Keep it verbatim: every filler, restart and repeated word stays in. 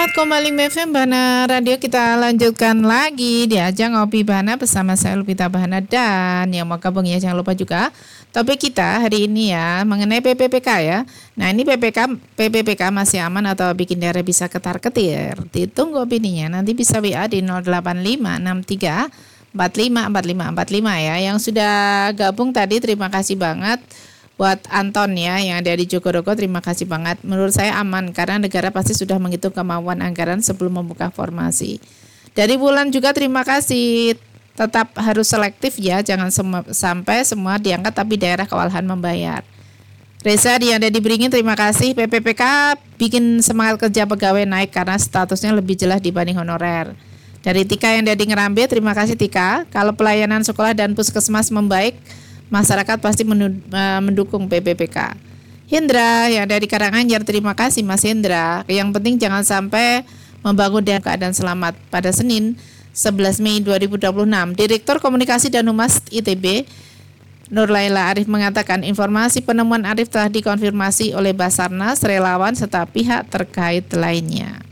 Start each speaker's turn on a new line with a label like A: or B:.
A: Selamat kembali F M Bahana Radio. Kita lanjutkan lagi di ajang Ngopi Bahana bersama saya Lupita Bahana dan yang mau gabung ya jangan lupa juga topik kita hari ini ya mengenai P P P K ya. Nah ini P P K P P P K masih aman atau bikin daerah bisa ketar-ketir? Ditunggu opininya. Nanti bisa W A di nol delapan lima enam tiga empat lima empat lima empat lima ya. Yang sudah gabung tadi terima kasih banget. Buat Anton ya yang ada di Jogorogo, terima kasih banget. Menurut saya aman karena negara pasti sudah menghitung kemampuan anggaran sebelum membuka formasi. Dari Bulan juga terima kasih. Tetap harus selektif ya, jangan semua, sampai semua diangkat tapi daerah kewalahan membayar. Reza yang ada di Beringin terima kasih. P P P K bikin semangat kerja pegawai naik karena statusnya lebih jelas dibanding honorer. Dari Tika yang ada di Ngerambe terima kasih Tika. Kalau pelayanan sekolah dan puskesmas membaik, masyarakat pasti mendukung P P P K. Hendra yang dari Karanganyar terima kasih Mas Hendra. Yang penting jangan sampai membangun dalam keadaan selamat. Pada Senin sebelas Mei dua ribu dua puluh enam, Direktur Komunikasi dan Humas I T B Nur Laila Arif mengatakan informasi penemuan Arif telah dikonfirmasi oleh Basarnas, relawan serta pihak terkait lainnya.